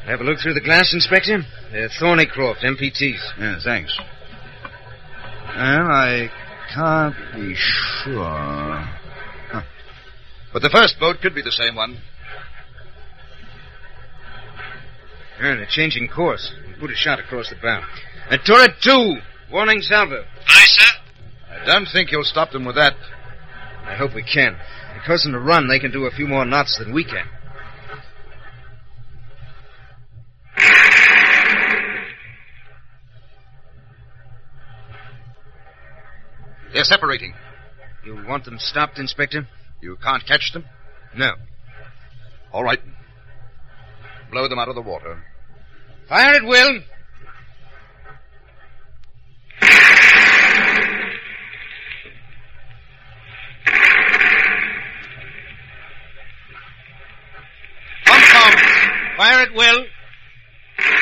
Have a look through the glass, Inspector? They're Thornycroft, MPTs. Yeah, thanks. Well, I can't be sure. Huh. But the first boat could be the same one. Yeah, they're changing course. We put a shot across the bow. Turret 2, warning salvo. Aye, sir. I don't think you'll stop them with that. I hope we can. Because in the run, they can do a few more knots than we can. They're separating. You want them stopped, Inspector? You can't catch them? No. All right. Blow them out of the water. Fire at will. Pump bombs. Fire at will.